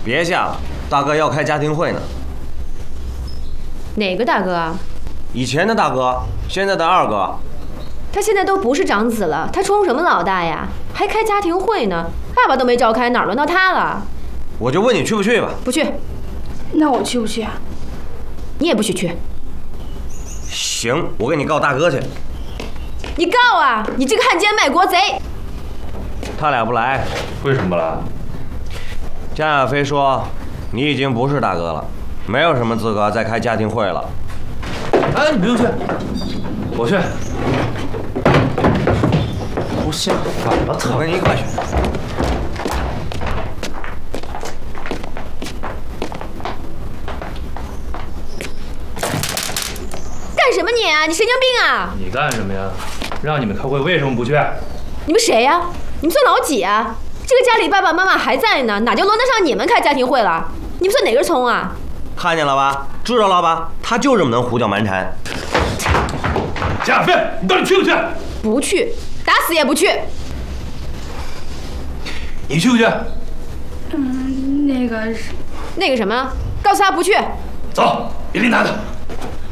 别吓了，大哥要开家庭会呢。 哪个大哥啊？ 以前的大哥，现在的二哥。 他现在都不是长子了，他充什么老大呀？还开家庭会呢？爸爸都没召开，哪轮到他了？ 我就问你去不去吧？ 不去。 那我去不去啊？ 你也不许去。 行，我给你告大哥去。 你告啊！你这个汉奸卖国贼！ 他俩不来， 为什么不来？ 江亚飞说，你已经不是大哥了，没有什么资格再开家庭会了。 哎，你不用去，我去。不下饭了， 我跟你一块去。 干什么你啊？你神经病啊！ 你干什么呀？让你们开会为什么不去？ 你们谁呀？你们算老几啊？这个家里爸爸妈妈还在呢，哪就轮得上你们开家庭会了？你们算哪根葱啊？ 看见了吧？知道了吧？他就这么能胡搅蛮缠。 江亚飞，你到底去不去？ 不去，打死也不去。 你去不去？ 那个什么？告诉他不去。 走，别理男的。